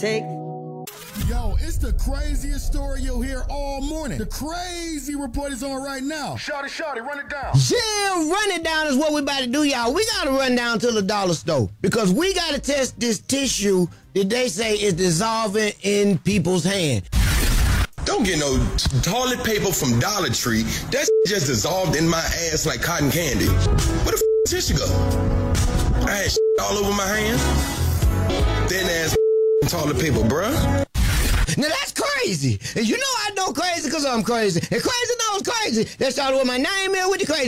Take. Yo, it's the craziest story you'll hear all morning. The crazy report is on right now. Shawty, run it down. Yeah, run it down is what we about to do, y'all. We gotta run down to the dollar store because we gotta test this tissue that they say is dissolving in people's hand. Don't get no toilet paper from Dollar Tree. That just dissolved in my ass like cotton candy. Where the tissue go? I had all over my hand. Thin ass toilet paper, bruh. Now that's crazy. And you know I know crazy because I'm crazy. And crazy knows crazy. That's all what my name is with the crazy.